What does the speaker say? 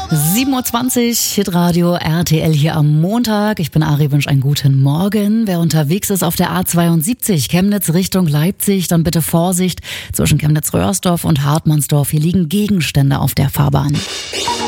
7:20 Uhr, Hitradio RTL hier am Montag. Ich bin Ari, wünsche einen guten Morgen. Wer unterwegs ist auf der A72 Chemnitz Richtung Leipzig, dann bitte Vorsicht zwischen Chemnitz-Röhrsdorf und Hartmannsdorf. Hier liegen Gegenstände auf der Fahrbahn.